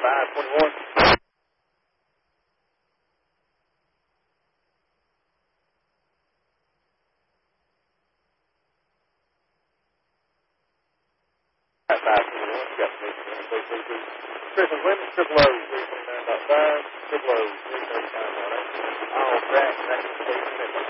521. Christmas Women's Triple O 329.5, Triple O 335.8. All track,